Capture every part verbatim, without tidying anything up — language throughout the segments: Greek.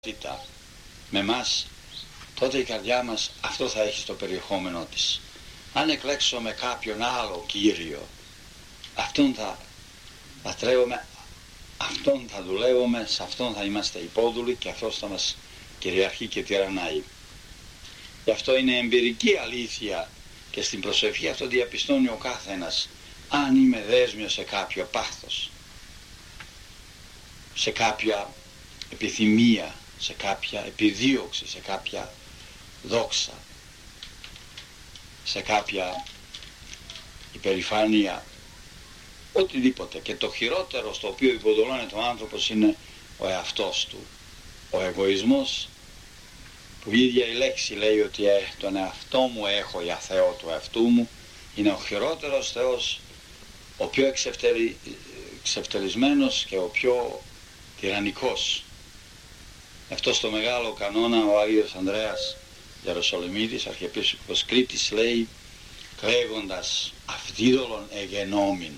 με μας, τότε η καρδιά μας αυτό θα έχει στο περιεχόμενό της. Αν εκλέξουμε κάποιον άλλο Κύριο, αυτόν θα λατρεύουμε, αυτόν θα δουλεύουμε, σε αυτόν θα είμαστε υπόδουλοι και αυτός θα μας κυριαρχεί και τυραννάει. Γι' αυτό είναι εμπειρική αλήθεια και στην προσευχή αυτό διαπιστώνει ο κάθενας, αν είμαι δέσμιος σε κάποιο πάθος, σε κάποια επιθυμία, σε κάποια επιδίωξη, σε κάποια δόξα, σε κάποια υπερηφάνεια, οτιδήποτε. Και το χειρότερο στο οποίο υποδουλώνεται ο άνθρωπος είναι ο εαυτός του. Ο εγωισμός, που η ίδια η λέξη λέει ότι ε, τον εαυτό μου έχω για Θεό του εαυτού μου, είναι ο χειρότερος Θεός, ο πιο εξευτελι... εξευτελισμένος και ο πιο τυραννικός. Αυτό στο μεγάλο κανόνα ο Άγιος Ανδρέας Ιεροσολυμίτης, Αρχιεπίσκοπος Κρήτης, λέει, κλαίγοντας αυτίδωλον εγενόμην,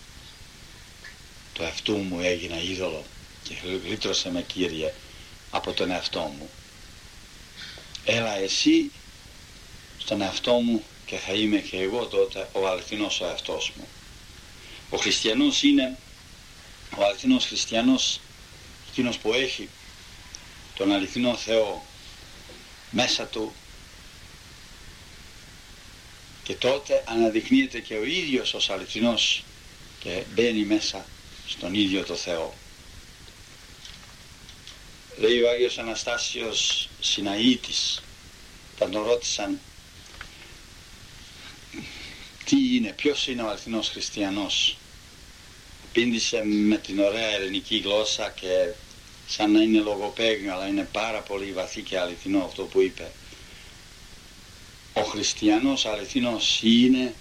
το εαυτού μου έγινα είδωλο και γλίτρωσε με, Κύριε, από τον εαυτό μου. Έλα εσύ στον εαυτό μου και θα είμαι και εγώ τότε ο αληθινός ο εαυτός μου. Ο χριστιανός είναι, ο αληθινός χριστιανός, εκείνος που έχει τον αληθινό Θεό μέσα του, και τότε αναδεικνύεται και ο ίδιος ως αληθινός και μπαίνει μέσα στον ίδιο το Θεό. Λέει ο Άγιος Αναστάσιος Συναήτης, όταν τον ρώτησαν τι είναι, ποιος είναι ο αληθινός χριστιανός, απήντησε με την ωραία ελληνική γλώσσα και σαν να είναι λογοπαίγνιο, αλλά είναι πάρα πολύ βαθύ και αληθινό αυτό που είπε. Ο χριστιανός αληθινός είναι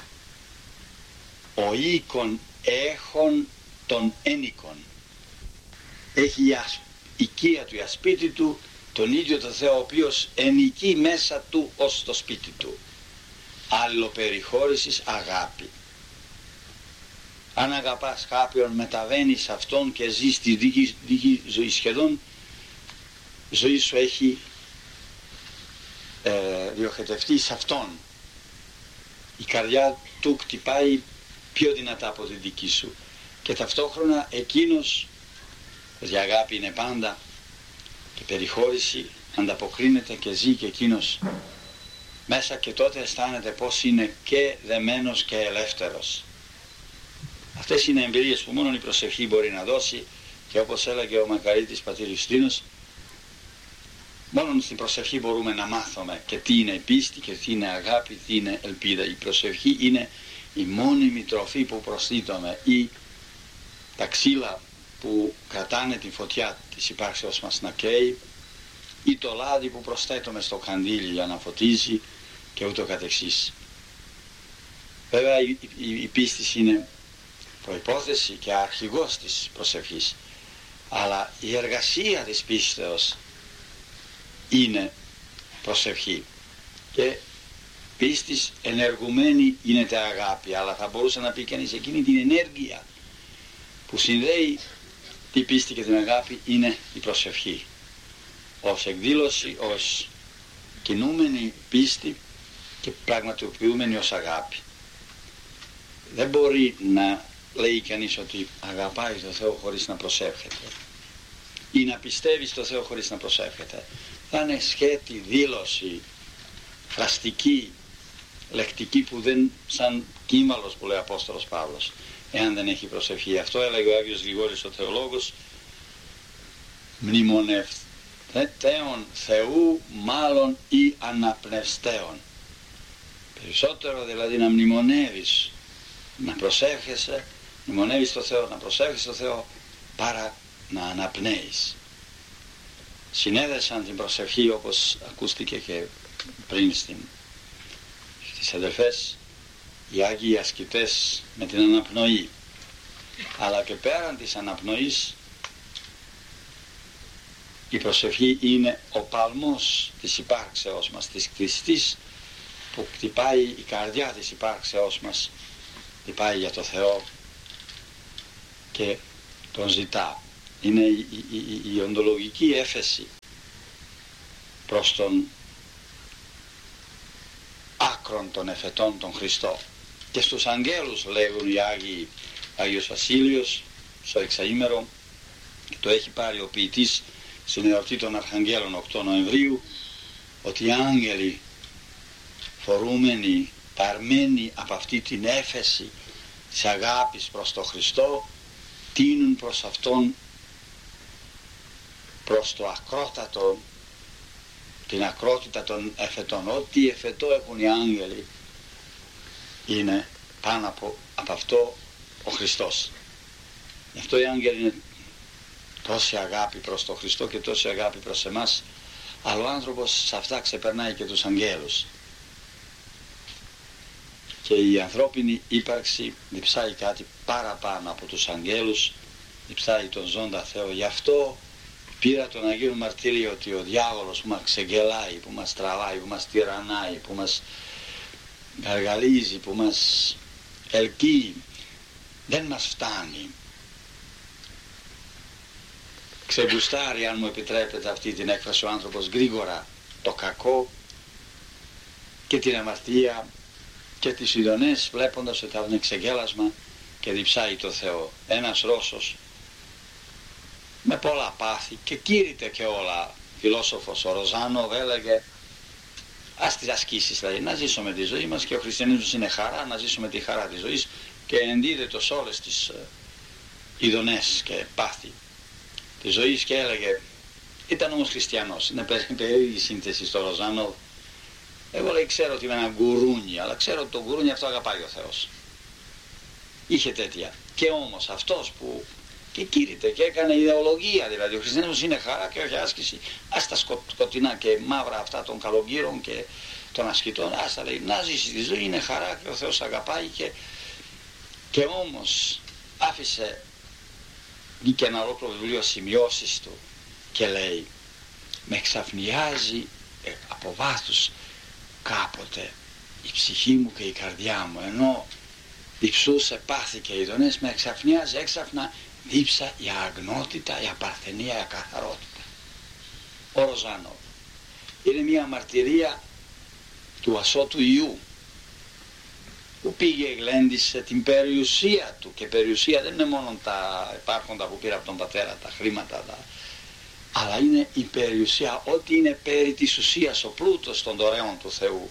ο οίκον έχων των ένικων. Έχει η οικία του, η σπίτι του, τον ίδιο το Θεό, ο οποίος ενοικεί μέσα του ως το σπίτι του. Αλληλοπεριχώρησης αγάπη. Αν αγαπάς κάποιον, μεταβαίνεις σε αυτόν και ζεις τη δική, δική ζωή, σχεδόν η ζωή σου έχει ε, διοχετευτεί σε αυτόν. Η καρδιά του χτυπάει πιο δυνατά από τη δική σου και ταυτόχρονα εκείνος, η αγάπη είναι πάντα και περιχώρηση, ανταποκρίνεται και ζει και εκείνος μέσα, και τότε αισθάνεται πως είναι και δεμένος και ελεύθερος. Αυτές είναι εμπειρίες που μόνο η προσευχή μπορεί να δώσει, και όπως έλεγε ο μακαρίτης πατήρ Ιουστίνος, μόνο στην προσευχή μπορούμε να μάθουμε και τι είναι η πίστη και τι είναι αγάπη, τι είναι ελπίδα. Η προσευχή είναι η μόνιμη τροφή που προσθέτουμε, ή τα ξύλα που κρατάνε τη φωτιά της υπάρξεως μας να καίει, ή το λάδι που προσθέτουμε στο καντήλι για να φωτίζει και ούτω καθεξής. Βέβαια η, η, η πίστη είναι προϋπόθεση και αρχηγός της προσευχής, αλλά η εργασία της πίστεως είναι προσευχή, και πίστης ενεργουμένη γίνεται αγάπη, αλλά θα μπορούσε να πει κανείς εκείνη την ενέργεια που συνδέει την πίστη και την αγάπη είναι η προσευχή, ως εκδήλωση, ως κινούμενη πίστη και πραγματοποιούμενη ως αγάπη. Δεν μπορεί να λέει κανείς ότι αγαπάει το Θεό χωρίς να προσεύχεται, ή να πιστεύει στο Θεό χωρίς να προσεύχεται. Θα είναι σχέτη, δήλωση, φραστική, λεκτική, που δεν, σαν κύμβαλος που λέει ο Απόστολος Παύλος, εάν δεν έχει προσευχή. Αυτό έλεγε ο Άγιος Γρηγόρης ο Θεολόγος, μνημονευτέων Θεού μάλλον ή αναπνευστέων. Περισσότερο δηλαδή να μνημονεύεις, να προσεύχεσαι, μνημονεύεις το Θεό, να προσεύχεσαι το Θεό, παρά να αναπνέεις. Συνέδεσαν την προσευχή, όπως ακούστηκε και πριν στην, στις αδελφές, οι Άγιοι ασκητές, με την αναπνοή. Αλλά και πέραν της αναπνοής, η προσευχή είναι ο παλμός της υπάρξεώς μας, της Χριστής, που χτυπάει η καρδιά της υπάρξεώς μας, χτυπάει για το Θεό και τον ζητά. είναι η, η, η, η οντολογική έφεση προς τον άκρον των εφετών των Χριστό. Και στους αγγέλους λέγουν οι Άγιοι, Άγιος Βασίλειος στο εξαήμερο, και το έχει πάρει ο ποιητής στην εορτή των Αρχαγγέλων οκτώ Νοεμβρίου, ότι οι άγγελοι φορούμενοι, παρμένοι από αυτή την έφεση της αγάπης προς τον Χριστό, τείνουν προς Αυτόν, προς το ακρότατο, την ακρότητα των εφετών. Ό,τι εφετό έχουν οι άγγελοι είναι πάνω από, από αυτό ο Χριστός. Γι' αυτό οι άγγελοι είναι τόση αγάπη προς τον Χριστό και τόση αγάπη προς εμάς, αλλά ο άνθρωπος σε αυτά ξεπερνάει και τους αγγέλους. Και η ανθρώπινη ύπαρξη διψάει κάτι παραπάνω από τους αγγέλους, διψάει τον ζώντα Θεό. Γι' αυτό πήρα τον Αγίου Μαρτύριο ότι ο διάβολος που μας ξεγελάει, που μας τραβάει, που μας τυραννάει, που μας γαργαλίζει, που μας ελκύει, δεν μας φτάνει. Ξεγουστάρει, αν μου επιτρέπετε αυτή την έκφραση, ο άνθρωπος γρήγορα το κακό και την αμαρτία και τις ειδονές, βλέποντας ότι θα είναι ξεγέλασμα και διψάει το Θεό. Ένας Ρώσος με πολλά πάθη και κήρυτε και όλα, φιλόσοφος ο Ροζάνοβ, έλεγε ας τις ασκήσεις, δηλαδή να ζήσουμε τη ζωή μας, και ο χριστιανισμός είναι χαρά, να ζήσουμε τη χαρά της ζωής, και ενδίδεται σε όλες τις ειδονές και πάθη της ζωής. Και έλεγε, ήταν όμως χριστιανός, είναι περίεργη σύνθεση στο Ροζάνοβ. Εγώ, λέει, ξέρω ότι είμαι ένα γκουρούνι, αλλά ξέρω ότι το γκουρούνι αυτό αγαπάει ο Θεός. Είχε τέτοια. Και όμως αυτός που και κήρυτε και έκανε ιδεολογία, δηλαδή ο χριστιανισμός είναι χαρά και όχι άσκηση, ας τα σκοτεινά και μαύρα αυτά των καλογύρων και των ασκητών, ας τα, λέει, να ζήσει τη ζωή, είναι χαρά και ο Θεός αγαπάει. Και, και όμως άφησε, βγήκε ένα ολόκληρο βιβλίο σημειώσεις του και λέει, με εξαφνιάζει ε, από βάθους κάποτε η ψυχή μου και η καρδιά μου, ενώ διψούσε πάθη και ειδονές, με εξαφνιάζει έξαφνα δίψα η αγνότητα, η απαρθενία, η ακαθαρότητα. Ο Ροζάνοβ είναι μια μαρτυρία του ασώτου Ιού, που πήγε, γλέντισε την περιουσία του, και περιουσία δεν είναι μόνο τα υπάρχοντα που πήρε από τον πατέρα, τα χρήματα, τα... αλλά είναι η περιουσία, ό,τι είναι περί της ουσίας, ο πλούτος των δωρεών του Θεού.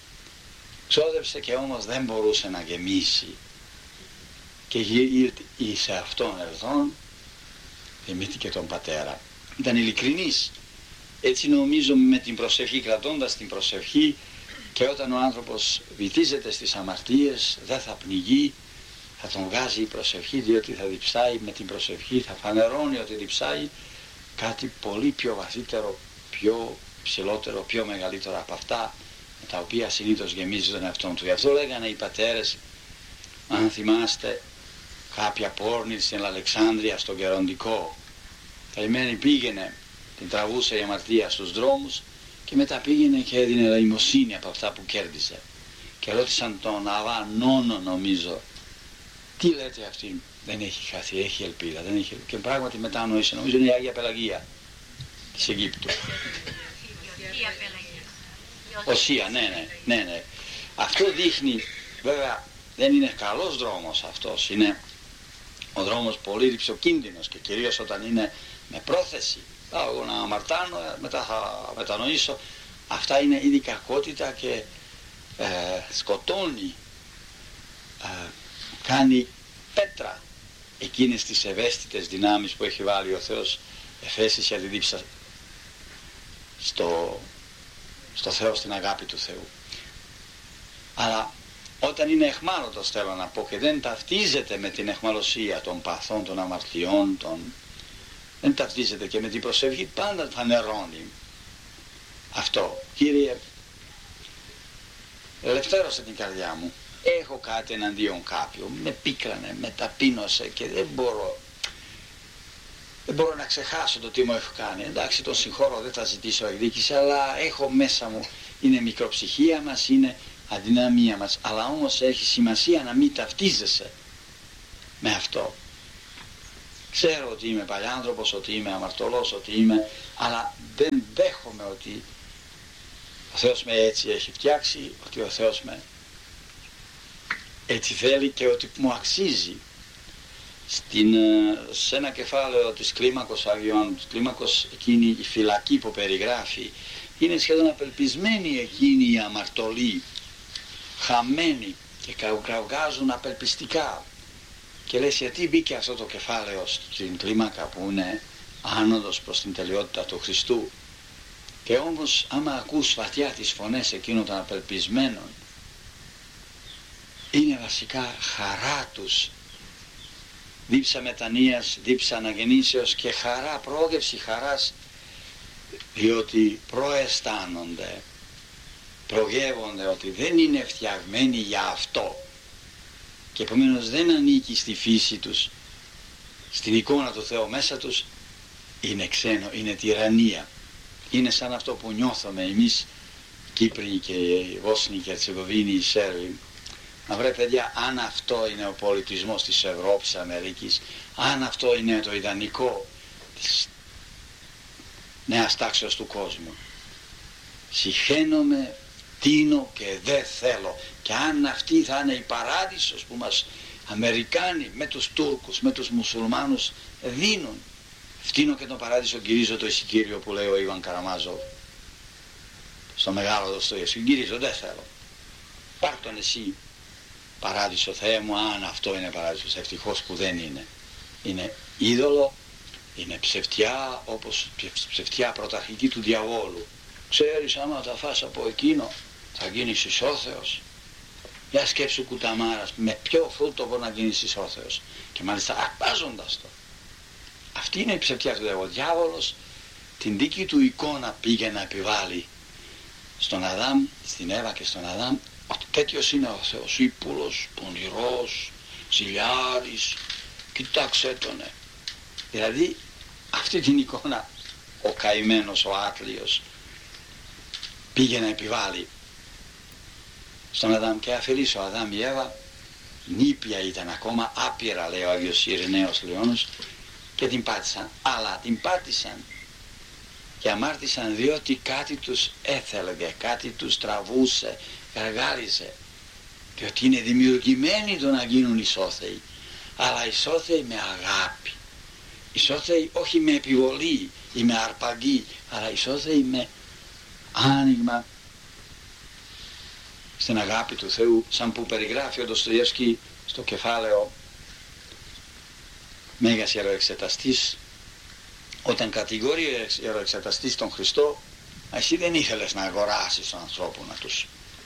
Ξόδεψε και όμως δεν μπορούσε να γεμίσει, και ήρθε σε αυτόν ερθόν, θυμήθηκε τον πατέρα. Ήταν ειλικρινής. Έτσι νομίζω, με την προσευχή, κρατώντας την προσευχή, και όταν ο άνθρωπος βυθίζεται στις αμαρτίες δεν θα πνιγεί, θα τον βγάζει η προσευχή, διότι θα διψάει με την προσευχή, θα φανερώνει ότι διψάει κάτι πολύ πιο βαθύτερο, πιο ψηλότερο, πιο μεγαλύτερο από αυτά με τα οποία συνήθως γεμίζει τον εαυτόν του. Γι' αυτό λέγανε οι πατέρες, αν θυμάστε, κάποια πόρνη στην Αλεξάνδρεια στον Γεροντικό, καημένη πήγαινε, την τραβούσε η αμαρτία στους δρόμους και μετά πήγαινε και έδινε ελεημοσύνη από αυτά που κέρδισε. Και ρώτησαν τον Αβά Νόνο, νομίζω, τι λέτε αυτή, δεν έχει χαθεί, έχει ελπίδα, δεν έχει... Και πράγματι μετά νοήσε, νομίζω είναι η Άγια Πελαγία της Αιγύπτου. Οσία, ναι, ναι, ναι, ναι. Αυτό δείχνει, βέβαια δεν είναι καλός δρόμος αυτός, είναι ο δρόμος πολύ ρυψοκίνδυνος, και κυρίως όταν είναι με πρόθεση. Θα εγώ να αμαρτάνω, μετά θα μετανοήσω. Αυτά είναι ήδη κακότητα και ε, σκοτώνει, ε, κάνει πέτρα εκείνες τις ευαίσθητες δυνάμεις που έχει βάλει ο Θεός, εφέσεις για τη δίψα στο, στο Θεό, στην αγάπη του Θεού. Αλλά όταν είναι αιχμάλωτος, θέλω να πω, και δεν ταυτίζεται με την αιχμαλωσία των παθών, των αμαρτιών, των... δεν ταυτίζεται και με την προσευχή, πάντα φανερώνει αυτό. Κύριε, ελευθέρωσε την καρδιά μου, έχω κάτι εναντίον κάποιου, με πίκρανε, με ταπείνωσε και δεν μπορώ δεν μπορώ να ξεχάσω το τι μου έχω κάνει. Εντάξει, τον συγχωρώ, δεν θα ζητήσω εκδίκηση, αλλά έχω μέσα μου, είναι μικροψυχία μας, είναι αδυναμία μας, αλλά όμως έχει σημασία να μην ταυτίζεσαι με αυτό. Ξέρω ότι είμαι παλιάνθρωπος, ότι είμαι αμαρτωλός, ότι είμαι, αλλά δεν δέχομαι ότι ο Θεός με έτσι έχει φτιάξει, ότι ο Θεός με έτσι θέλει και ότι μου αξίζει. Στην, σε ένα κεφάλαιο της κλίμακος Αγιών, της κλίμακος εκείνη η φυλακή που περιγράφει, είναι σχεδόν απελπισμένη εκείνη η αμαρτωλή, χαμένη και κραυγάζουν απελπιστικά. Και λες, γιατί μπήκε αυτό το κεφάλαιο στην κλίμακα που είναι άνοδος προς την τελειότητα του Χριστού? Και όμως άμα ακούς βαθιά τις φωνές εκείνων των απελπισμένων, είναι βασικά χαρά τους, δίψα μετανοίας, δίψα αναγεννήσεως και χαρά, πρόγευση χαράς, διότι προαισθάνονται, προγεύονται ότι δεν είναι φτιαγμένοι για αυτό και επομένως δεν ανήκει στη φύση τους, στην εικόνα του Θεού μέσα τους, είναι ξένο, είναι τυραννία. Είναι σαν αυτό που νιώθουμε εμείς Κύπροι και οι Βόσνοι και Ερτσεγοβίνοι, οι Σέρβοι. Να βρε παιδιά, αν αυτό είναι ο πολιτισμός της Ευρώπης, Αμερικής, αν αυτό είναι το ιδανικό της νέας τάξεως του κόσμου, συχαίνομαι, τίνω και δεν θέλω. Και αν αυτή θα είναι η παράδεισος που μας Αμερικάνοι με τους Τούρκους, με τους Μουσουλμάνους δίνουν, φτύνω και τον παράδεισο, γυρίζω το εισιτήριο που λέει ο Ιβάν Καραμάζοφ στο μεγάλο Δοστόιευσκι, γυρίζω, δεν θέλω. Πάρ' τον εσύ παράδεισο, Θεέ μου, αν αυτό είναι παράδεισος. Ευτυχώς που δεν είναι. Είναι είδωλο, είναι ψευτιά, όπως ψευτιά πρωταρχική του διαβόλου. Ξέρεις, άμα τα φας από εκείνο θα γίνεις ισόθεος. Για σκέψου κουταμάρας, με ποιο φρούτο μπορεί να γίνεις ισόθεος? Και μάλιστα αρπάζοντας το. Αυτή είναι η ψευτιά του διαβόλου. Ο διάβολος την δική του εικόνα πήγε να επιβάλλει στον Αδάμ, στην Εύα και στον Αδάμ, ότι τέτοιος είναι ο Θεός, ύπουλος, πονηρός, ζηλιάρης, κοιτάξε τονε. Δηλαδή αυτή την εικόνα ο καημένος, ο άθλιος πήγε να επιβάλλει στον Αδάμ και αφελής ο Αδάμ η Εύα, νήπια ήταν ακόμα, άπειρα λέει ο Άγιος Ειρηναίος Λεόνος, και την πάτησαν, αλλά την πάτησαν και αμάρτησαν διότι κάτι τους έθελε, κάτι τους τραβούσε, γαργάριζε, διότι είναι δημιουργημένοι το να γίνουν ισόθεοι, αλλά ισόθεοι με αγάπη, ισόθεοι όχι με επιβολή ή με αρπαγή, αλλά ισόθεοι με άνοιγμα στην αγάπη του Θεού, σαν που περιγράφει ο Ντοστοιεύσκι στο κεφάλαιο Μέγας Ιεροεξεταστής, όταν κατηγορεί ο Ιεροεξεταστής τον Χριστό, εσύ δεν ήθελες να αγοράσεις τον ανθρώπο, να τους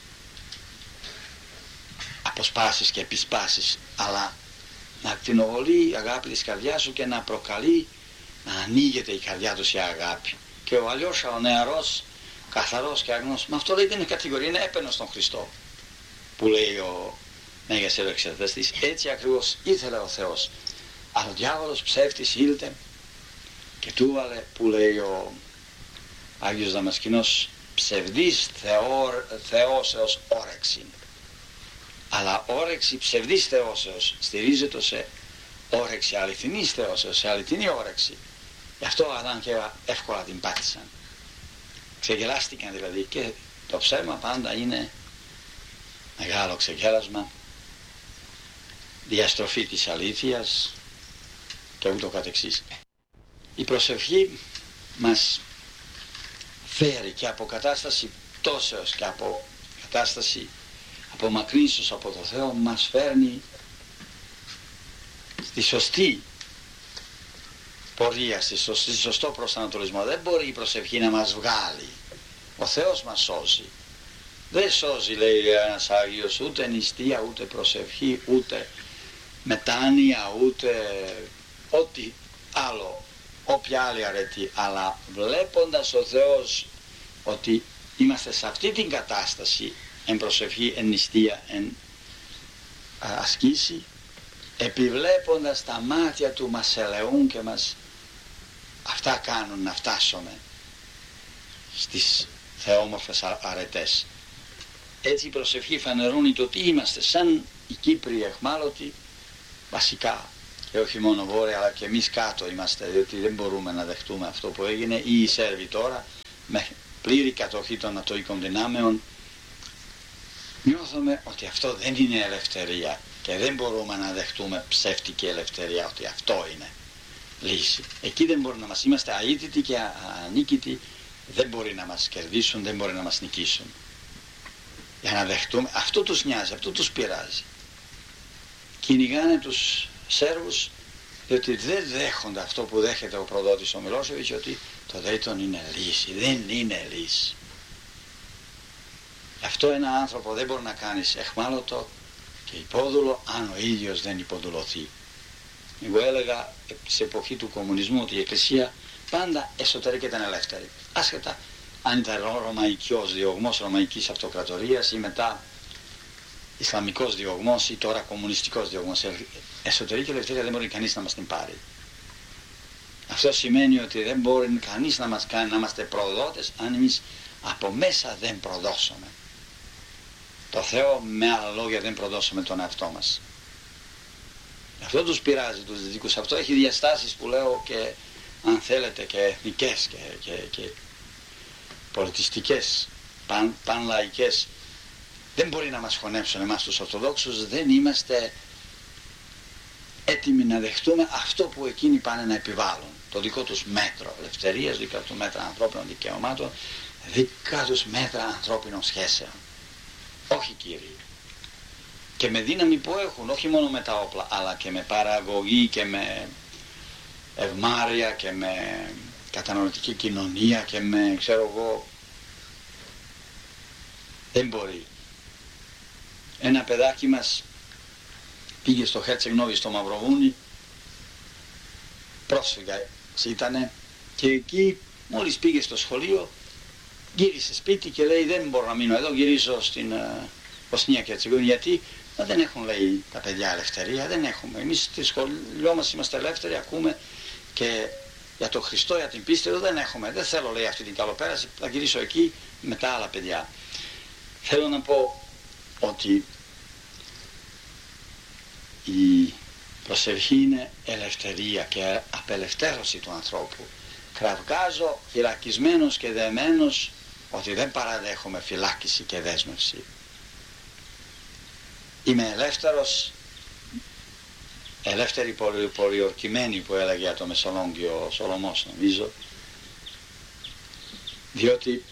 αποσπάσεις και επισπάσεις, αλλά να ακτινοβολεί η αγάπη της καρδιάς σου και να προκαλεί να ανοίγεται η καρδιά του σε αγάπη. Και ο Αλιώσα, ο νεαρός, καθαρός και αγνός, με αυτό λέει δεν είναι κατηγορία, είναι έπαινος στον Χριστό, που λέει ο Μέγας Ιεροεξεταστής. Έτσι ακριβώς ήθελε ο Θεός, αλλά ο διάβολος ψεύτης ήλθε και του έβαλε, που λέει ο Άγιος Δαμασκηνός, ψευδής θεό, θεώσεως όρεξη. Αλλά όρεξη ψευδής θεώσεως στηρίζεται σε όρεξη αληθινής θεώσεως, σε αληθινή όρεξη. Γι' αυτό ο Αδάμ και Εύα εύκολα την πάτησαν. Ξεγελάστηκαν δηλαδή, και το ψέμα πάντα είναι μεγάλο ξεγέλασμα, διαστροφή της αλήθειας και ούτω καθεξής. Η προσευχή μας φέρει και από κατάσταση πτώσεως και από κατάσταση απομακρύνσεως από το Θεό, μας φέρνει στη σωστή πορεία, στη σωστή, σωστό προσανατολισμό. Δεν μπορεί η προσευχή να μας βγάλει. Ο Θεός μας σώζει. Δεν σώζει, λέει ένας Άγιος, ούτε νηστεία, ούτε προσευχή, ούτε μετάνοια, ούτε ό,τι άλλο, όποια άλλη αρετή, αλλά βλέποντας ο Θεός ότι είμαστε σε αυτή την κατάσταση, εν προσευχή, εν νηστεία, εν ασκήσει, επιβλέποντας τα μάτια του μας ελεούν και μας αυτά κάνουν να φτάσουμε στις θεόμορφες αρετές. Έτσι η προσευχή φανερώνει το ότι είμαστε σαν οι Κύπροι αιχμάλωτοι, βασικά και όχι μόνο βόρεια αλλά και εμείς κάτω είμαστε, διότι δεν μπορούμε να δεχτούμε αυτό που έγινε, ή οι Σέρβοι τώρα με πλήρη κατοχή των ατοικών δυνάμεων. Νιώθουμε ότι αυτό δεν είναι ελευθερία και δεν μπορούμε να δεχτούμε ψεύτικη ελευθερία, ότι αυτό είναι λύση. Εκεί δεν μπορούμε να μας είμαστε αίτητοι και ανίκητοι, δεν μπορεί να μας κερδίσουν, δεν μπορεί να μας νικήσουν. Για να δεχτούμε, αυτό τους νοιάζει, αυτό τους πειράζει. Κυνηγάνε τους Σέρβους διότι δεν δέχονται αυτό που δέχεται ο προδότης ο Μιλόσεβιτς, ότι το Dayton είναι λύση. Δεν είναι λύση. Αυτό ένα άνθρωπο δεν μπορεί να κάνεις εχμάλωτο και υπόδουλο αν ο ίδιος δεν υποδουλωθεί. Εγώ έλεγα σε εποχή του κομμουνισμού ότι η Εκκλησία πάντα εσωτερικά ήταν ελεύθερη. Άσχετα αν ήταν ρωμαϊκός διωγμός ρωμαϊκής αυτοκρατορίας ή μετά Ισλαμικός διωγμός ή τώρα κομμουνιστικός διωγμός. Εσωτερική ελευθερία δεν μπορεί κανείς να μας την πάρει. Αυτό σημαίνει ότι δεν μπορεί κανείς να μας κάνει να είμαστε προδότες αν εμείς από μέσα δεν προδώσουμε το Θεό, με άλλα λόγια δεν προδώσουμε τον εαυτό μας. Αυτό τους πειράζει τους δυτικούς. Αυτό έχει διαστάσεις που λέω και αν θέλετε και εθνικές και, και, και πολιτιστικές, παν, πανλαϊκές. Δεν μπορεί να μας χωνέψουν εμάς τους Ορθοδόξους, δεν είμαστε έτοιμοι να δεχτούμε αυτό που εκείνοι πάνε να επιβάλλουν. Το δικό τους μέτρο ελευθερίας, δικά τους μέτρα ανθρώπινων δικαιωμάτων, δικά τους μέτρα ανθρώπινων σχέσεων. Όχι κύριοι. Και με δύναμη που έχουν, όχι μόνο με τα όπλα, αλλά και με παραγωγή και με ευμάρεια και με κατανοητική κοινωνία και με, ξέρω εγώ, δεν μπορεί. Ένα παιδάκι μας πήγε στο Χέρτσεγνόβι στο Μαυροβούνι, πρόσφυγα ήτανε, και εκεί μόλις πήγε στο σχολείο γύρισε σπίτι και λέει δεν μπορώ να μείνω εδώ, γυρίζω στην uh, Βοσνία και Ερτσεγοβίνη. Γιατί? Μα δεν έχουν, λέει, τα παιδιά ελευθερία, δεν έχουμε. Εμείς στη σχολείο μας είμαστε ελεύθεροι, ακούμε και για τον Χριστό, για την πίστη εδώ δεν έχουμε. Δεν θέλω, λέει, αυτή την καλοπέραση, θα γυρίσω εκεί με τα άλλα παιδιά. Θέλω να πω ότι η προσευχή είναι ελευθερία και απελευθέρωση του ανθρώπου. Κραυγάζω φυλακισμένος και δεμένος ότι δεν παραδέχομαι φυλάκιση και δέσμευση. Είμαι ελεύθερος, ελεύθερη πολιορκημένη που έλεγε για το Μεσολόγγιο ο Σολομός, νομίζω, διότι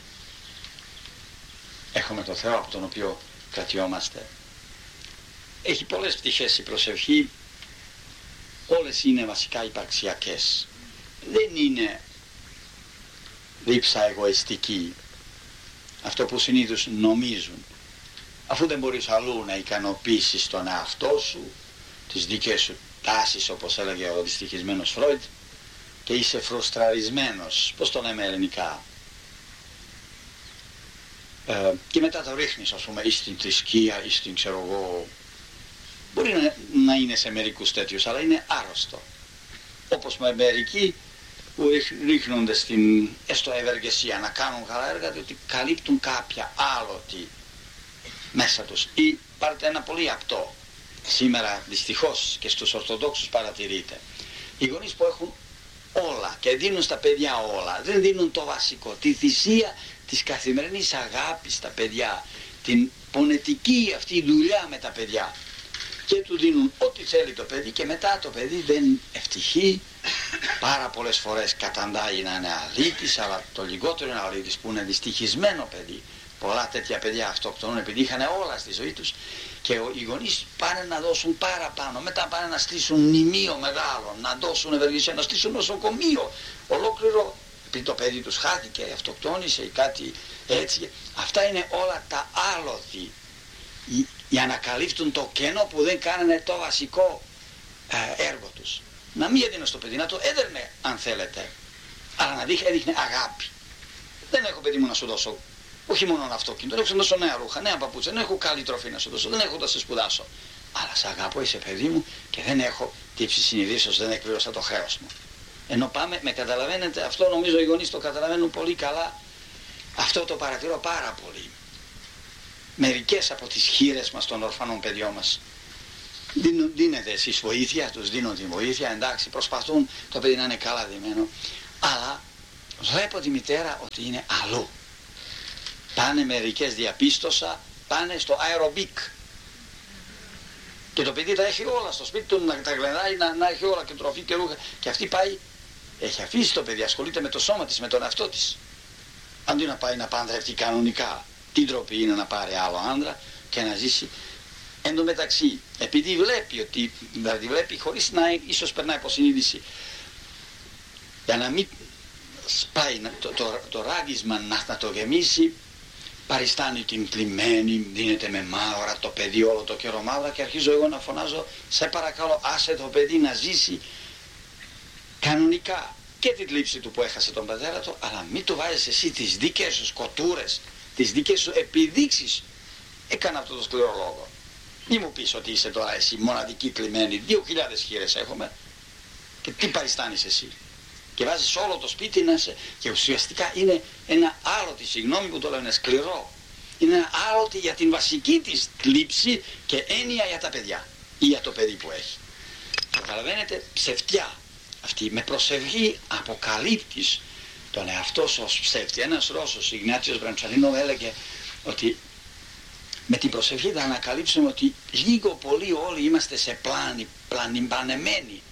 έχουμε το Θεό από τον οποίο κρατιόμαστε. Έχει πολλές πτυχές η προσευχή, όλες είναι βασικά υπαρξιακές. Δεν είναι δίψα εγωιστική, αυτό που συνήθως νομίζουν. Αφού δεν μπορείς αλλού να ικανοποιήσεις τον εαυτό σου, τις δικές σου τάσεις, όπως έλεγε ο δυστυχισμένος Φρόιντ, και είσαι φρουστραρισμένος, πώς το λέμε ελληνικά, ε, και μετά το ρίχνεις, ας πούμε, ή στην θρησκεία ή στην, ξέρω εγώ, μπορεί να, να είναι σε μερικούς τέτοιους, αλλά είναι άρρωστο. Όπως με μερικοί που ρίχνονται στην έστω ευεργεσία να κάνουν καλά έργα, διότι καλύπτουν κάποια άλλοτη μέσα τους. Ή πάρτε ένα πολύ απτό, σήμερα δυστυχώς και στους Ορθοδόξους παρατηρείται, οι γονείς που έχουν όλα και δίνουν στα παιδιά όλα, δεν δίνουν το βασικό, τη θυσία της καθημερινής αγάπης στα παιδιά, την πονετική αυτή δουλειά με τα παιδιά, και του δίνουν ό,τι θέλει το παιδί και μετά το παιδί δεν ευτυχεί. Πάρα πολλές φορές καταντάει να είναι αλήτης, αλλά το λιγότερο είναι αλήτης που είναι δυστυχισμένο παιδί. Πολλά τέτοια παιδιά αυτοκτονούν επειδή είχαν όλα στη ζωή τους και οι γονείς πάνε να δώσουν παραπάνω, μετά πάνε να στήσουν μνημείο μεγάλο, να δώσουν ευεργεσία, να στήσουν νοσοκομείο ολόκληρο, επειδή το παιδί τους χάθηκε, αυτοκτόνησε ή κάτι έτσι. Αυτά είναι όλα τα άλοθη για να καλύφτουν το κενό που δεν κάνανε το βασικό ε, έργο τους. Να μην έδινε στο παιδί, να το έδερνε αν θέλετε, αλλά να δείχνει, έδειχνε αγάπη. Δεν έχω, παιδί μου, να σου δώσω όχι μόνο ένα αυτοκίνητο, δεν έχω να σου δώσω νέα ρούχα, νέα παπούτσια, δεν έχω καλή τροφή να σου δώσω, δεν έχω να σε σπουδάσω. Αλλά σε αγαπώ, είσαι παιδί μου και δεν έχω τύψη συνειδήσεως, δεν εκπλήρωσα το χρέος μου. Ενώ πάμε, με καταλαβαίνετε, αυτό νομίζω οι γονείς το καταλαβαίνουν πολύ καλά, αυτό το παρατηρώ πάρα πολύ. Μερικές από τις χείρες μας των ορφανών παιδιών μας Δίνετε εσείς βοήθεια, τους δίνω τη βοήθεια, εντάξει, προσπαθούν το παιδί να είναι καλά δεμένο, αλλά βλέπω τη μητέρα ότι είναι αλλού. Πάνε μερικές, διαπίστωσα, πάνε στο αεροβίκ και το παιδί τα έχει όλα στο σπίτι του, να τα γλεντάει, να, να έχει όλα και τροφή και ρούχα, και αυτή πάει, έχει αφήσει το παιδί, ασχολείται με το σώμα της, με τον εαυτό της, αντί να πάει να παντρευτεί κανονικά. Τι ντροπή είναι να πάρει άλλο άντρα και να ζήσει. Εν τω μεταξύ, επειδή βλέπει ότι, δηλαδή βλέπει χωρίς να ίσως περνάει από συνείδηση, για να μην σπάει το, το, το ράγισμα να, να το γεμίσει, παριστάνει την κλιμμένη, δίνεται με μαύρα το παιδί όλο το καιρό μαύρα, και αρχίζω εγώ να φωνάζω, σε παρακαλώ άσε το παιδί να ζήσει κανονικά και τη θλίψη του που έχασε τον πατέρα του, αλλά μην του βάζεις εσύ τις δικές σου σκοτούρες, τις δικές σου επιδείξεις. Έκανα αυτό το σκληρό λόγο. Μη μου πεις ότι είσαι τώρα εσύ μοναδική κλιμμένη, δύο χιλιάδες χείρες έχουμε, και τι παριστάνεις εσύ. Και βάζεις όλο το σπίτι να σε... Και ουσιαστικά είναι ένα άλοτη, συγγνώμη που το λέω, είναι σκληρό. Είναι ένα άλοτη για την βασική της θλίψη και έννοια για τα παιδιά ή για το παιδί που έχει. Καταλαβαίνετε, ψευτιά. Αυτή με προσευχή αποκαλύπτεις τον εαυτό σου ως ψεύτη. Ένας Ρώσος, Ιγνάτιος Μπραντσαλίνο, έλεγε ότι με την προσευχή θα ανακαλύψουμε ότι λίγο πολύ όλοι είμαστε σε πλάνη, πλανιμπανεμένοι.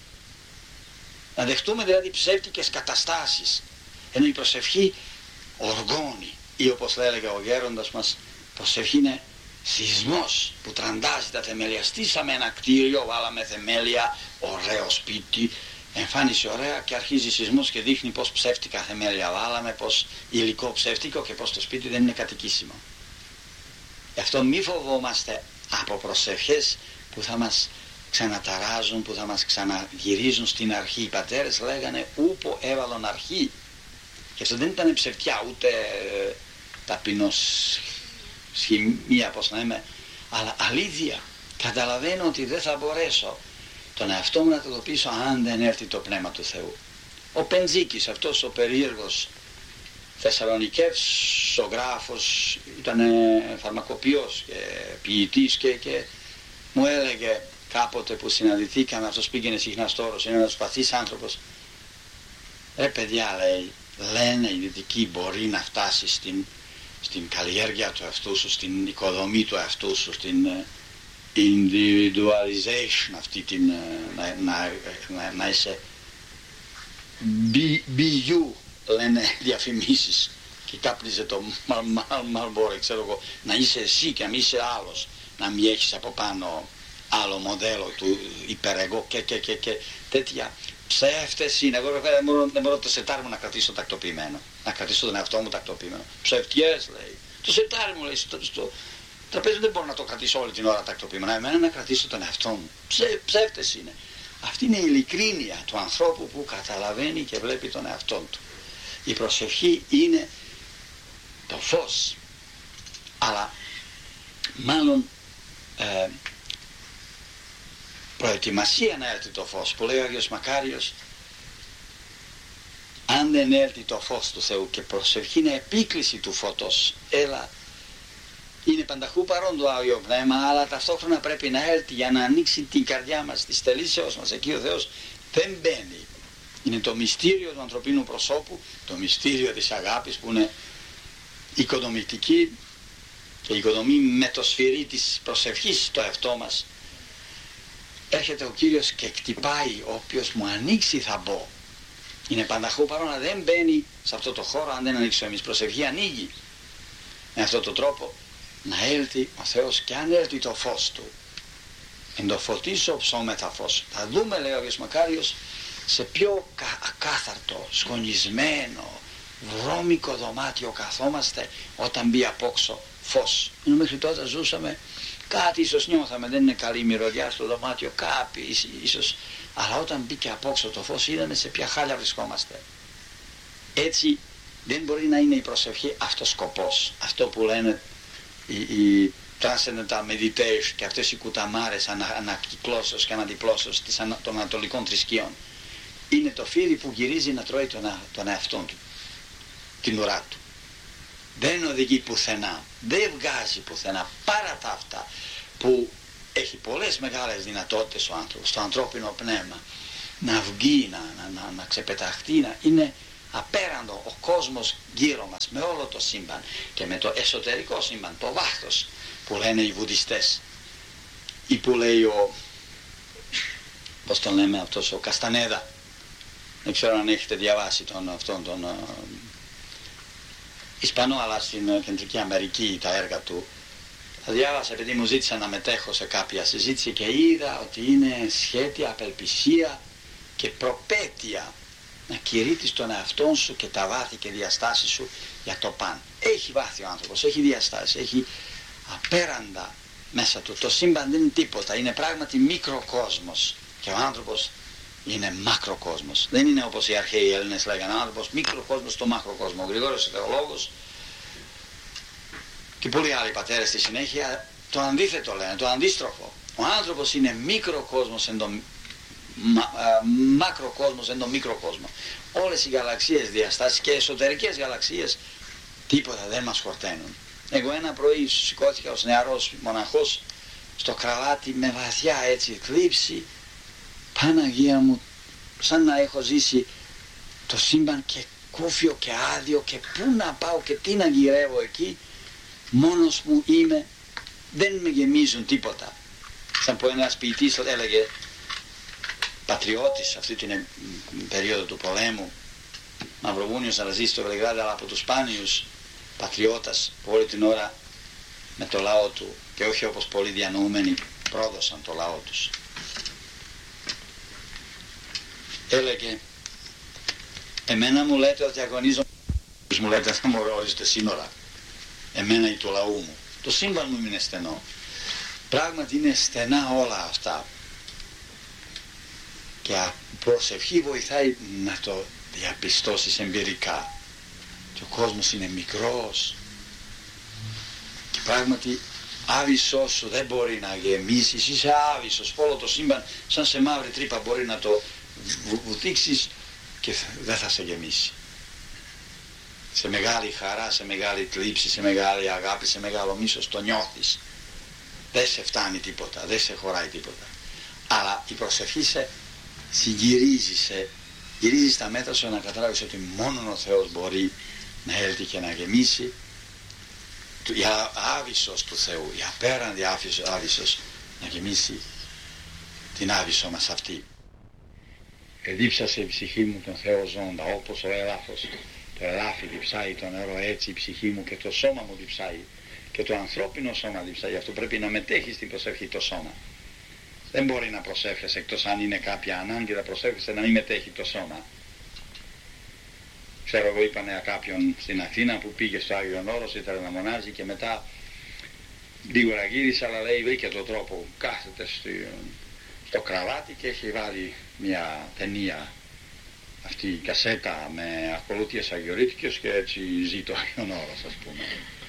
Να δεχτούμε δηλαδή ψεύτικες καταστάσεις, ενώ η προσευχή οργώνει, ή όπως θα έλεγε ο γέροντας μας, προσευχή είναι σεισμός που τραντάζει τα θεμέλια. Στήσαμε ένα κτίριο, βάλαμε θεμέλια, ωραίο σπίτι, εμφάνισε ωραία, και αρχίζει σεισμός και δείχνει πως ψεύτικα θεμέλια βάλαμε, πως υλικό ψεύτικο και πως το σπίτι δεν είναι κατοικήσιμο. Γι' αυτό μη φοβόμαστε από προσευχές που θα μας ξαναταράζουν, που θα μας ξαναγυρίζουν στην αρχή. Οι πατέρες λέγανε ούπο έβαλον αρχή, και αυτό δεν ήταν ψευτιά ούτε ε, ταπεινοσχημία, πως να είμαι, αλλά αλήθεια. Καταλαβαίνω ότι δεν θα μπορέσω τον εαυτό μου να το ειδοποιήσω αν δεν έρθει το Πνεύμα του Θεού. Ο Πεντζίκης, αυτός ο περίεργος Θεσσαλονικεύς ζωγράφος, ήταν φαρμακοποιός και ποιητής, και, και μου έλεγε κάποτε που συναντηθήκαμε, αυτός πήγαινε συχνά στο Όρος, είναι ένας παθής άνθρωπος, ρε παιδιά, λέει, λένε οι δυτικοί μπορεί να φτάσει στην, στην καλλιέργεια του εαυτού σου, στην οικοδομή του εαυτού σου, στην individualization, αυτή την, να, να, να, να είσαι be you, λένε διαφημίσεις, και κάπνιζε το Marlboro, ξέρω εγώ, να είσαι εσύ και να μην είσαι άλλος, να μην έχεις από πάνω άλλο μοντέλο του υπερεγώ και, και, και, και τέτοια ψεύτες είναι. Εγώ βέβαια δεν μπορώ, δεν μπορώ το σετάρι μου να κρατήσω τακτοποιημένο, να κρατήσω τον εαυτό μου τακτοποιημένο. Ψευτιές, λέει, το σετάρι μου, λέει, στο, στο τραπέζι δεν μπορώ να το κρατήσω όλη την ώρα τακτοποιημένο, εμένα να κρατήσω τον εαυτό μου. Ψε, ψεύτες είναι. Αυτή είναι η ειλικρίνεια του ανθρώπου που καταλαβαίνει και βλέπει τον εαυτό του. Η προσευχή είναι το φως, αλλά μάλλον ε, προετοιμασία να έρθει το φως, που λέει ο Άγιος Μακάριος, αν δεν έρθει το φως του Θεού, και προσευχή είναι επίκληση του φωτός, έλα, είναι πανταχού παρόν το Άγιο Πνεύμα, αλλά ταυτόχρονα πρέπει να έρθει για να ανοίξει την καρδιά μας, της τελήσεως μας. Εκεί ο Θεός δεν μπαίνει. Είναι το μυστήριο του ανθρωπίνου προσώπου, το μυστήριο της αγάπης, που είναι οικοδομητική, και οικοδομή με το σφυρί της προσευχής στο εαυτό μας. Έρχεται ο Κύριος και κτυπάει, όποιος μου ανοίξει θα μπω. Είναι πανταχού παρόν, αλλά δεν μπαίνει σε αυτό το χώρο αν δεν ανοίξουμε εμείς. Προσευχή ανοίγει με αυτόν τον τρόπο να έλθει ο Θεός, και αν έλθει το φως Του, εν το φωτίσω ψώμεθα φως. Θα δούμε, λέει ο Άγιος Μακάριος, σε πιο ακάθαρτο, σκονισμένο, βρώμικο δωμάτιο καθόμαστε όταν μπει απόξω φως. Ενώ μέχρι τότε ζούσαμε, κάτι ίσως νιώθαμε, δεν είναι καλή μυρωδιά στο δωμάτιο, κάποιοι ίσως, αλλά όταν μπήκε απόξω το φως είδαμε σε ποια χάλια βρισκόμαστε. Έτσι δεν μπορεί να είναι η προσευχή αυτός σκοπός, αυτό που λένε οι, οι transcendental meditation και αυτές οι κουταμάρες ανα, ανακυκλώσεως και αναδιπλώσεως των ανατολικών θρησκείων. Είναι το φίδι που γυρίζει να τρώει τον, τον εαυτόν του, την ουρά του. Δεν οδηγεί πουθενά, δεν βγάζει πουθενά, παρά τα αυτά που έχει πολλές μεγάλες δυνατότητες ο άνθρωπος, το ανθρώπινο πνεύμα, να βγει, να, να, να, να ξεπεταχτεί, να είναι απέραντο ο κόσμος γύρω μας, με όλο το σύμπαν και με το εσωτερικό σύμπαν, το βάθος που λένε οι βουδιστές, ή που λέει ο, πώς τον λέμε αυτός, ο Καστανέδα. Δεν ξέρω αν έχετε διαβάσει τον, αυτόν τον uh, Ισπανό, αλλά στην Κεντρική Αμερική τα έργα του. Θα διάβασα επειδή μου ζήτησα να μετέχω σε κάποια συζήτηση και είδα ότι είναι σχέτια, απελπισία και προπέτεια να κηρύττεις τον εαυτόν σου και τα βάθη και διαστάσεις σου για το παν. Έχει βάθη ο άνθρωπος, έχει διαστάσεις, έχει απέραντα μέσα του. Το σύμπαν δεν είναι τίποτα, είναι πράγματι μικροκόσμος και ο άνθρωπος είναι μακροκόσμος. Δεν είναι όπως οι αρχαίοι Έλληνες λέγανε, ο άνθρωπος μικροκόσμος στο μακροκόσμο. Ο Γρηγόριος ο θεολόγος και πολλοί άλλοι πατέρες στη συνέχεια το αντίθετο λένε, το αντίστροφο. Ο άνθρωπος είναι μικροκόσμος εν το μα, α, μακροκόσμος εν το μικροκόσμο. Όλες οι γαλαξίες διαστάσεις και εσωτερικές γαλαξίες τίποτα δεν μας χορταίνουν. Εγώ ένα πρωί σηκώθηκα ως νεαρός μοναχός στο κρεβάτι με βαθιά έτσι θλίψη, Παναγία μου, σαν να έχω ζήσει το σύμπαν και κούφιο και άδειο και πού να πάω και τι να γυρεύω εκεί, μόνος μου είμαι, δεν με γεμίζουν τίποτα. Σαν που ένας ποιητής έλεγε, πατριώτης αυτή την περίοδο του πολέμου, Μαυροβούνιος αλλά ζήσει στο Βελιγράδι, αλλά από τους σπάνιους πατριώτας που όλη την ώρα με το λαό του και όχι όπως πολλοί διανοούμενοι πρόδωσαν το λαό τους. Έλεγε, εμένα μου λέτε ότι αγωνίζω, μου λέτε θα μου ορίζετε σύνορα, εμένα ή του λαού μου. Το σύμπαν μου είναι στενό. Πράγματι είναι στενά όλα αυτά. Και η προσευχή βοηθάει να το διαπιστώσεις εμπειρικά. Και ο κόσμος είναι μικρός. Και πράγματι άβυσσος σου δεν μπορεί να γεμίσεις, είσαι άβυσσος. Όλο το σύμπαν σαν σε μαύρη τρύπα μπορεί να το βουτήξεις και δεν θα σε γεμίσει. Σε μεγάλη χαρά, σε μεγάλη θλίψη, σε μεγάλη αγάπη, σε μεγάλο μίσος το νιώθεις. Δεν σε φτάνει τίποτα, δεν σε χωράει τίποτα. Αλλά η προσευχή σε συγκυρίζει, σε γυρίζει στα μέτρα σου να καταλάβεις ότι μόνο ο Θεός μπορεί να έλθει και να γεμίσει. Η άβυσσος του Θεού, η απέραντη άβυσσος να γεμίσει την άβυσσο μας αυτή. Εδίψασε η ψυχή μου τον Θεό ζώντα, όπως ο έλαφος, το ελάφι διψάει το νερό, έτσι η ψυχή μου και το σώμα μου διψάει και το ανθρώπινο σώμα διψάει. Αυτό πρέπει να μετέχει στην προσευχή το σώμα. Δεν μπορεί να προσεύχεσαι εκτός αν είναι κάποια ανάγκη, να προσεύχεσαι να μην μετέχει το σώμα. Ξέρω εγώ, είπανε κάποιον στην Αθήνα που πήγε στο Άγιον Όρος, ήθελε να μονάζει και μετά γρήγορα γύρισε, αλλά λέει βρήκε τον τρόπο, κάθεται στο, στο κραβάτι και έχει βάλει μια ταινία, αυτή η κασέτα με ακολούθειες αγιορείτικες και έτσι ζει το Άγιον Όρος, ας πούμε.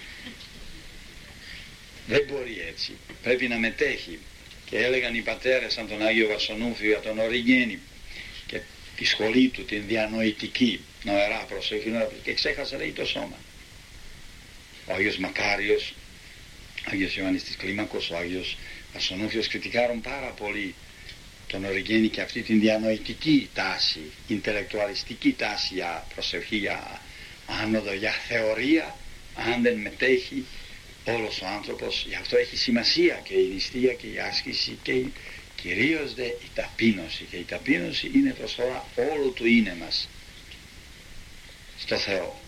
Δεν μπορεί έτσι, πρέπει να μετέχει. Και έλεγαν οι πατέρες σαν τον Άγιο Βασονούφιο, τον Οριγένη και τη σχολή του, την διανοητική, νοερά προσοχή, και ξέχασε λέει το σώμα. Ο Άγιος Μακάριος, ο Άγιος Ιωάννης της Κλίμακος, ο Άγιος Βασονούφιος κριτικάρουν πάρα πολύ τον Οριγένη και αυτή την διανοητική τάση, ιντελεκτουαλιστική τάση για προσευχή, για άνοδο, για θεωρία, αν δεν μετέχει όλος ο άνθρωπος. Γι' αυτό έχει σημασία και η νηστεία και η άσκηση και η, κυρίως δε η ταπείνωση, και η ταπείνωση είναι προσφορά όλου του είναι μας στο Θεό.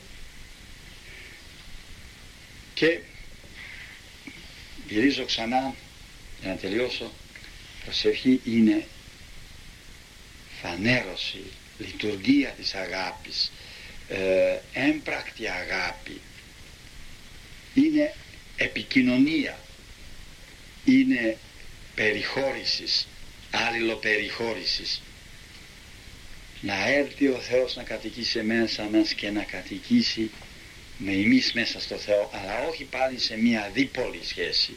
Και γυρίζω ξανά για να τελειώσω. Προσευχή είναι φανέρωση, λειτουργία της αγάπης, ε, έμπρακτη αγάπη, είναι επικοινωνία, είναι περιχώρησης, αλληλοπεριχώρησης. Να έρθει ο Θεός να κατοικήσει μέσα μας και να κατοικήσει με εμείς μέσα στο Θεό, αλλά όχι πάλι σε μια δίπολη σχέση.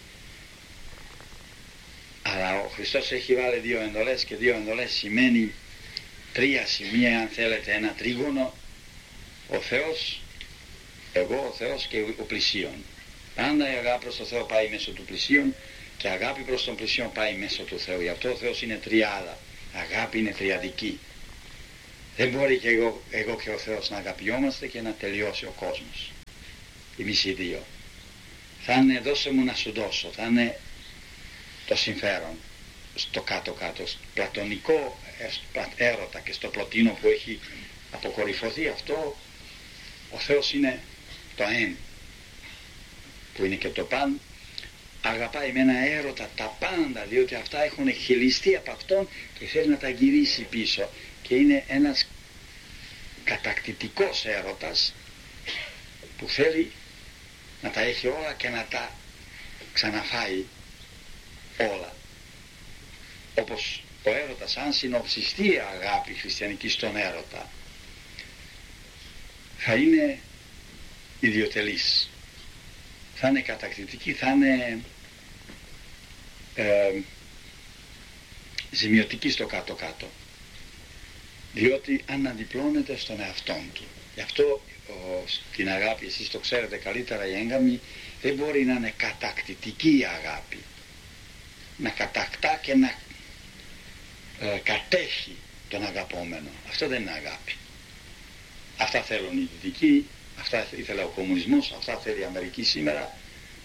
Αλλά ο Χριστός έχει βάλει δύο εντολές και δύο εντολές σημαίνει τρία σημεία, αν θέλετε, ένα τρίγωνο, ο Θεός, εγώ, ο Θεός και ο πλησίον. Πάντα η αγάπη προς το Θεό πάει μέσω του πλησίον Και αγάπη προς τον πλησίον πάει μέσα του Θεού. Γι' αυτό ο Θεός είναι τριάδα. Αγάπη είναι τριαδική. Δεν μπορεί και εγώ, εγώ και ο Θεός να αγαπιόμαστε και να τελειώσει ο κόσμος. Εμείς οι δύο. Θα είναι δώσε μου να σου δώσω. Θα είναι το συμφέρον. Στο κάτω-κάτω. Στο πλατωνικό έρωτα και στο πλωτίνο που έχει αποκορυφωθεί αυτό, ο Θεός είναι το εν, που είναι και το παν. Αγαπάει με ένα έρωτα τα πάντα, διότι αυτά έχουν εκχυλιστεί από Αυτόν και θέλει να τα γυρίσει πίσω. Και είναι ένας κατακτητικός έρωτας που θέλει να τα έχει όλα και να τα ξαναφάει όλα. Όπως ο έρωτας, αν συνοψιστεί η αγάπη χριστιανική στον έρωτα, θα είναι ιδιοτελής, θα είναι κατακτητική, θα είναι ε, ζημιωτική στο κάτω-κάτω, διότι αναδιπλώνεται στον εαυτόν του. Γι' αυτό ο, την αγάπη, εσείς το ξέρετε καλύτερα, η έγκαμη δεν μπορεί να είναι κατακτητική η αγάπη, να κατακτά και να ε, κατέχει τον αγαπόμενο. Αυτό δεν είναι αγάπη. Αυτά θέλουν οι δυτικοί, αυτά ήθελε ο κομμουνισμός, αυτά θέλει η Αμερική σήμερα.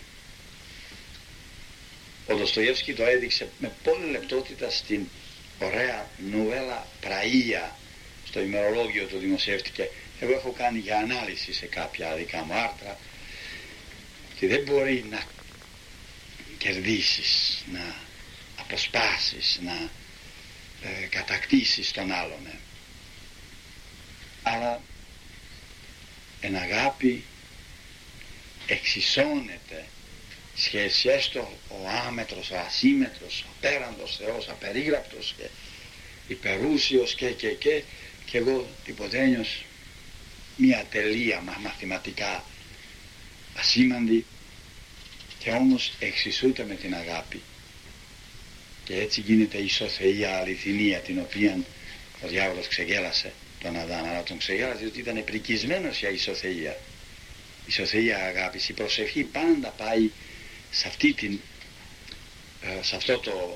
Ο Δοστογεύσκη το έδειξε με πολλή λεπτότητα στην ωραία νουβέλα Πραΐα, στο ημερολόγιο του δημοσιεύτηκε. Εγώ έχω κάνει για ανάλυση σε κάποια δικά μου άρθρα, ότι δεν μπορεί να κερδίσεις, να αποσπάσεις, να ε, κατακτήσεις τον άλλον. Ε. Αλλά εν αγάπη εξισώνεται σχέση, έστω ο άμετρος, ο ασύμετρος, ο απέραντος Θεός, απερίγραπτος και υπερούσιος και και και και εγώ τυποδένιος μια τελεία μαθηματικά ασήμαντη, και όμως εξισούται με την αγάπη, και έτσι γίνεται η ισοθεία αληθινία, την οποία ο διάβολος ξεγέλασε τον Αδάμ, αλλά τον ξεγέλασε διότι ήταν πρικισμένος για ισοθεία. Ισοθεία αγάπης. Η προσευχή πάντα πάει σε, αυτή την, σε αυτό το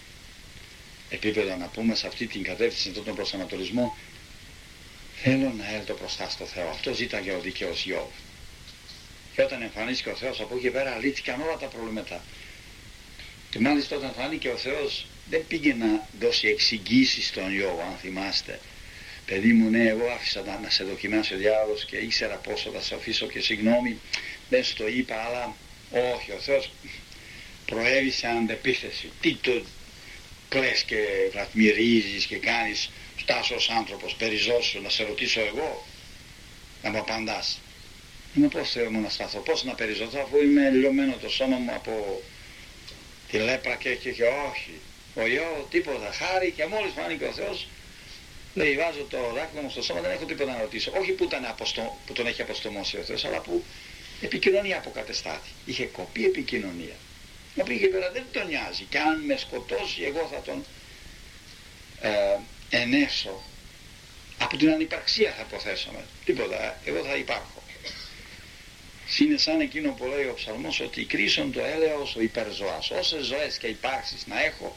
επίπεδο, να πούμε, σε αυτή την κατεύθυνση, σε αυτόν τον προσανατολισμό. Θέλω να έλθω μπροστά στο Θεό. Αυτό ζήταγε ο δίκαιος Ιώβ. Και όταν εμφανίστηκε ο Θεός, από εκεί πέρα λύθηκαν όλα τα προβλήματα. Και μάλιστα όταν φάνηκε ο Θεός, δεν πήγε να δώσει εξηγήσεις στον Ιώβ, αν θυμάστε. Παιδί μου, ναι, εγώ άφησα να σε δοκιμάσει ο διάβολος και ήξερα πόσο θα σε αφήσω και συγγνώμη, δεν σου το είπα, αλλά όχι, ο Θεός προέβησε αντεπίθεση. Τι το κλαις και βαθμυρίζεις και κάνεις, φτάσω ως άνθρωπος, περιζώσου, να σε ρωτήσω εγώ, να μου απαντάς. Είμαι πώς θέλω μου να σταθώ, πώς να περιζωθώ, αφού είμαι λιωμένο το σώμα μου από τη λέπρα και, και, και όχι. Ο Ιώ, τίποτα, χάρη, και μόλις φάνηκε ο Θεός, λέει, βάζω το δάκτυλο μου στο σώμα, δεν έχω τίποτα να ρωτήσω. Όχι που, ήταν αποστο, που τον έχει αποστομώσει ο Θεός, αλλά που επικοινωνία αποκατεστάθη. Είχε κοπεί επικοινωνία. Από εκεί πέρα δεν τον νοιάζει. Και αν με σκοτώσει, εγώ θα τον ε, ενέσω. Από την ανυπαρξία θα αποθέσομαι. Τίποτα, εγώ θα υπάρχω. Είναι σαν εκείνο που λέει ο ψαλμός, ότι κρίσον το έλεος ο υπερζωάς. Όσες ζωές και υπάρξεις να έχω,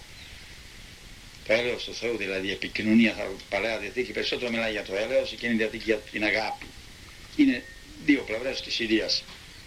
το έλεος του Θεού, δηλαδή η επικοινωνία, θα Παλαιά Διαθήκη περισσότερο μιλάει για το έλεος, εκείνη η Διαθήκη για την αγάπη. Είναι δύο πλευρές της ίδιας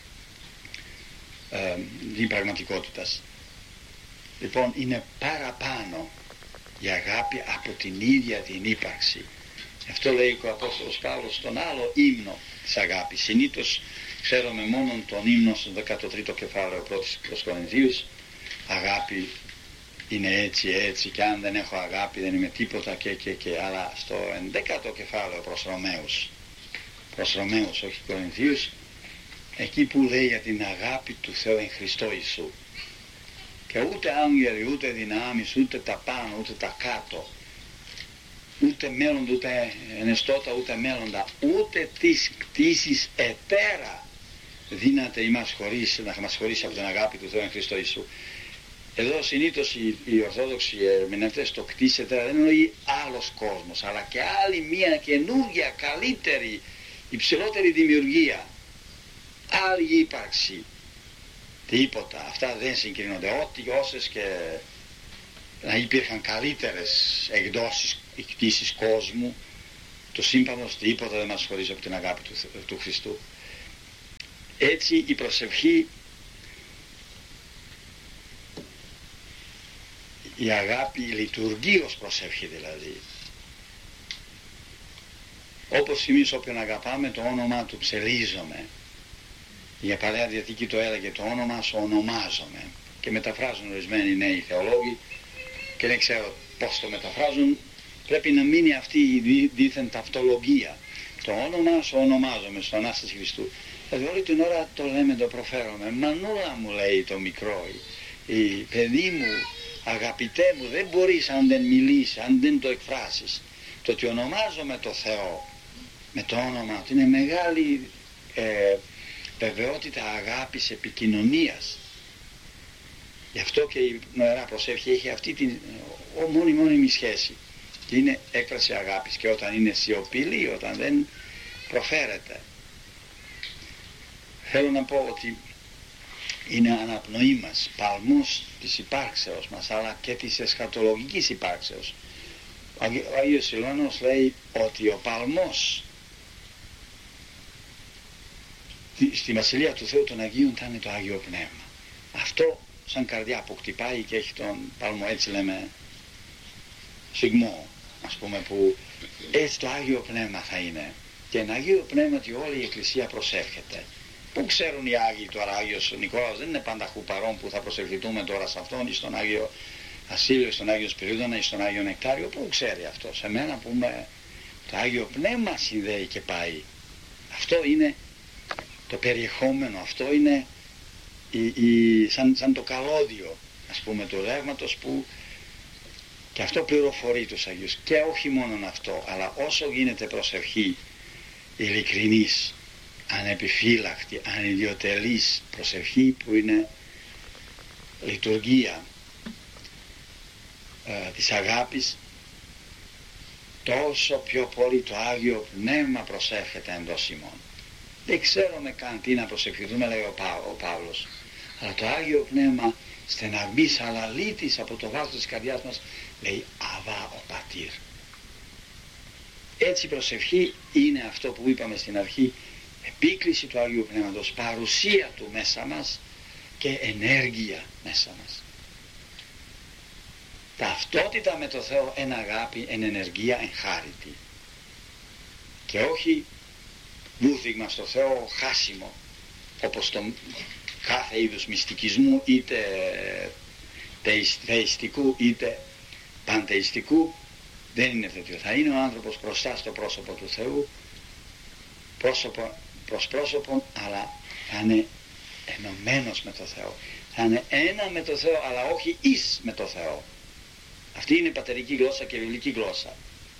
ε, πραγματικότητας. Λοιπόν, είναι παραπάνω η αγάπη από την ίδια την ύπαρξη. Αυτό λέει ο Απόστολος Παύλος στον άλλο ύμνο της αγάπης. Συνήθως ξέρουμε μόνο τον ύμνο στο δέκατο τρίτο κεφάλαιο πρώτης προς Κορινθίους. Αγάπη είναι έτσι έτσι, και αν δεν έχω αγάπη δεν είμαι τίποτα και και και. Αλλά στο ενδέκατο κεφάλαιο προς Ρωμαίους, προς Ρωμαίους όχι Κορινθίους, εκεί που λέει για την αγάπη του Θεού εν Χριστώ Ιησού, και ούτε άγγελοι, ούτε δυνάμεις, ούτε τα πάνω, ούτε τα κάτω, ούτε μέλλοντα, ούτε ενεστώτα, ούτε μέλλοντα, ούτε τις κτήσεις ετέρα δύναται ημάς χωρίς, να μας χωρίσει από την αγάπη του Θεού εν Χριστώ Ιησού. Εδώ συνήθως οι, οι Ορθόδοξοι ερμηνευτές το κτήσεις ετέρα δεν εννοεί άλλος κόσμος, αλλά και άλλη μια καινούργια, καλύτερη, υψηλότερη δημιουργία, άλλη ύπαρξη, τίποτα, αυτά δεν συγκρίνονται. Ό,τι όσες και να υπήρχαν καλύτερες εκδόσεις, εκτίσεις κόσμου, το σύμπαντος τίποτα δεν μας χωρίζει από την αγάπη του, του Χριστού. Έτσι η προσευχή, η αγάπη λειτουργεί ως προσευχή δηλαδή. Όπως εμείς όποιον αγαπάμε το όνομά του ψελίζομαι. Η Παλαιά Διαθήκη το έλεγε, το όνομα σου ονομάζομαι, και μεταφράζουν ορισμένοι νέοι θεολόγοι και δεν ξέρω πώς το μεταφράζουν. Πρέπει να μείνει αυτή η δίθεν ταυτολογία. Το όνομα σου ονομάζομαι, στο Ανάσταση Χριστού. Δηλαδή όλη την ώρα το λέμε, το προφέρομαι. Μανούλα μου, λέει το μικρό, η παιδί μου, αγαπητέ μου, δεν μπορείς αν δεν μιλήσεις, αν δεν το εκφράσεις. Το ότι ονομάζομαι το Θεό με το όνομα του είναι μεγάλη ε, βεβαιότητα αγάπης, επικοινωνίας. Γι' αυτό και η νοερά προσευχή έχει αυτή την μόνη μόνιμη σχέση. Και είναι έκφραση αγάπης, και όταν είναι σιωπηλή, όταν δεν προφέρεται. Θέλω να πω ότι είναι αναπνοή μας, παλμός της υπάρξεως μας, αλλά και της εσχατολογικής υπάρξεως. Ο Άγιος Ιλώνος λέει ότι ο παλμός στη Βασιλεία του Θεού των Αγίων θα είναι το Άγιο Πνεύμα. Αυτό σαν καρδιά που χτυπάει και έχει τον παλμό, έτσι λέμε, σιγμό, ας πούμε, που έτσι το Άγιο Πνεύμα θα είναι. Και ένα Άγιο Πνεύμα ότι όλη η Εκκλησία προσεύχεται. Πού ξέρουν οι Άγιοι τώρα? Άγιος Νικόλαος δεν είναι πανταχού παρόν που θα προσευχηθούμε τώρα σε αυτόν ή στον Άγιο Ασίλιο, στον Άγιο Σπυρίδωνα ή στον Άγιο Νεκτάριο? Πού ξέρει αυτό? Σε μένα που με το Άγιο Πνεύμα συνδέει και πάει. Αυτό είναι το περιεχόμενο, αυτό είναι η, η, σαν, σαν το καλώδιο, ας πούμε, του ρεύματος, που και αυτό πληροφορεί τους Αγίους. Και όχι μόνο αυτό, αλλά όσο γίνεται προσευχή ειλικρινής, ανεπιφύλακτη, ανιδιοτελής προσευχή, που είναι λειτουργία ε, της αγάπης, τόσο πιο πολύ το Άγιο Πνεύμα προσεύχεται εντός ημών. Δεν ξέρουμε καν τι να προσευχηθούμε, λέει ο, Πα, ο Παύλος, αλλά το Άγιο Πνεύμα στεναγμής αλαλήτης από το βάθος της καρδιάς μας λέει Αβά ο Πατήρ. Έτσι η προσευχή είναι αυτό που είπαμε στην αρχή, επίκληση του Αγίου Πνεύματος, παρουσία του μέσα μας και ενέργεια μέσα μας. Ταυτότητα με το Θεό, εν αγάπη, εν ενεργεία, εν χάριτη. Και όχι βούθιγμα στο Θεό, χάσιμο, όπως το κάθε είδους μυστικισμού, είτε θεϊστικού είτε παντεϊστικού. Δεν είναι τέτοιο. Θα είναι ο άνθρωπος μπροστά στο πρόσωπο του Θεού, πρόσωπο προς πρόσωπο, αλλά θα είναι ενωμένος με το Θεό. Θα είναι ένα με το Θεό, αλλά όχι εις με το Θεό. Αυτή είναι πατερική γλώσσα και βιβλική γλώσσα.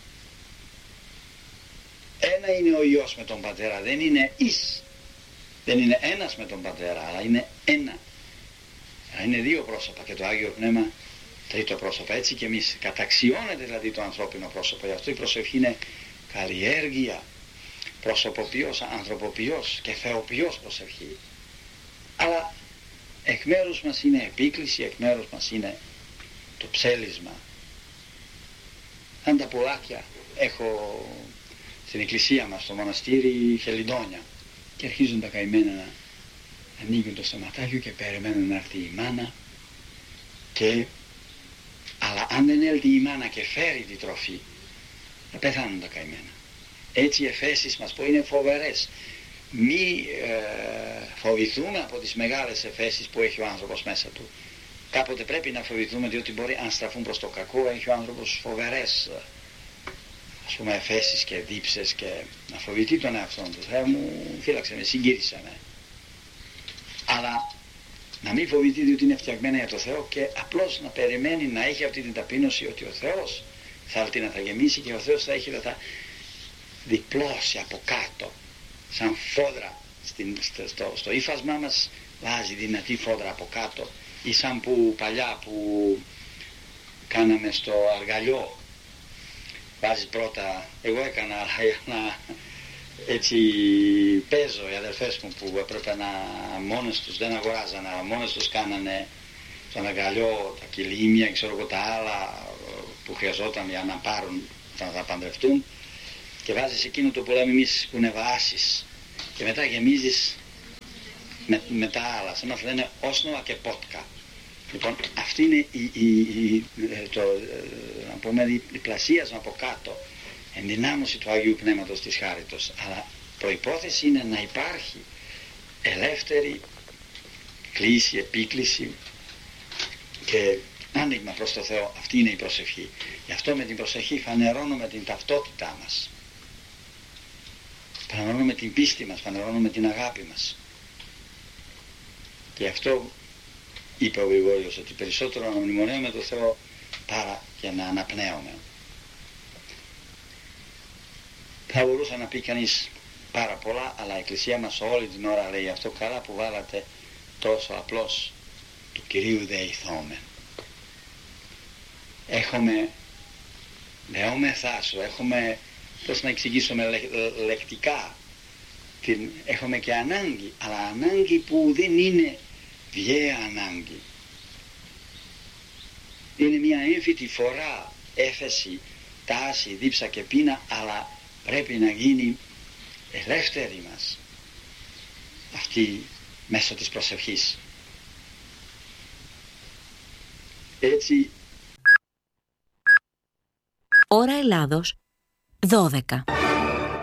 Ένα είναι ο Υιός με τον Πατέρα, δεν είναι εις. Δεν είναι ένας με τον Πατέρα, αλλά είναι ένα. Είναι δύο πρόσωπα και το Άγιο Πνεύμα τρίτο πρόσωπο. Έτσι και εμείς καταξιώνεται δηλαδή το ανθρώπινο πρόσωπο. Γι' αυτό η προσευχή είναι καλλιέργεια, προσωποποιός, ανθρωποποιός και θεοποιός προσευχή. Αλλά εκ μέρους μας είναι επίκληση, εκ μέρους μας είναι το ψέλισμα. Σαν τα πουλάκια, έχω στην εκκλησία μας, στο μοναστήρι Χελιδόνια, και αρχίζουν τα καημένα να ανοίγουν το στοματάκι και περιμένουν να έρθει η μάνα, και αλλά αν δεν έλθει η μάνα και φέρει τη τροφή, θα πεθάνουν τα καημένα. Έτσι οι εφέσεις μας που είναι φοβερές. Μη ε, φοβηθούμε από τις μεγάλες εφέσεις που έχει ο άνθρωπος μέσα του. Κάποτε πρέπει να φοβηθούμε, διότι μπορεί, αν στραφούν προς το κακό, έχει ο άνθρωπος φοβερές, ας πούμε, εφέσεις και δίψες, και να φοβηθεί τον εαυτό του. Θεέ μου, φύλαξε με, συγκύρισε με. Αλλά να μην φοβηθεί, διότι είναι φτιαγμένα για το Θεό, και απλώς να περιμένει να έχει αυτή την ταπείνωση ότι ο Θεός θα έρθει να θα γεμίσει, και ο Θεός θα έχει, θα διπλώσει από κάτω σαν φόδρα στην, στο, στο, στο ύφασμά μας, βάζει δυνατή φόδρα από κάτω, ή σαν που παλιά που κάναμε στο αργαλιό, βάζει πρώτα, εγώ έκανα για να έτσι παίζω οι αδελφές μου που έπρεπε να μόνες τους δεν αγοράζανε, αλλά μόνες τους κάνανε τον αγκαλιό, τα κυλίμια, ξέρω εγώ, τα άλλα που χρειαζόταν για να πάρουν, να τα παντρευτούν, και βάζεις εκείνο το που λέμε εμείς που είναι βάσεις και μετά γεμίζεις με, με τα άλλα, σε μας λένε όσνοα και πότκα. Λοιπόν, αυτή είναι η, η, η, το, να πούμε, η πλασίασμα από κάτω, ενδυνάμωση του Αγίου Πνεύματος της Χάριτος, αλλά προϋπόθεση είναι να υπάρχει ελεύθερη κλίση, επίκληση και άνοιγμα προς το Θεό. Αυτή είναι η προσευχή. Γι' αυτό με την προσευχή φανερώνουμε την ταυτότητά μας, φανερώνουμε την πίστη μας, φανερώνουμε την αγάπη μας. Και αυτό είπε ο Γρηγόριος, ότι περισσότερο να μνημονεύουμε τον Θεό παρά για να αναπνέουμε. Θα μπορούσε να πει κανείς πάρα πολλά, αλλά η Εκκλησία μας όλη την ώρα λέει αυτό, καλά που βάλατε τόσο απλώς, του Κυρίου δεηθώμεν. Έχουμε δεόμεθά σου, έχουμε, πώς να εξηγήσουμε λε, λεκτικά, την, έχουμε και ανάγκη, αλλά ανάγκη που δεν είναι βιαία ανάγκη. Είναι μια έμφυτη φορά, έφεση, τάση, δίψα και πείνα, αλλά πρέπει να γίνει ελεύθερη μας αυτή μέσω της προσευχής. Έτσι. Ώρα Ελλάδος, δώδεκα.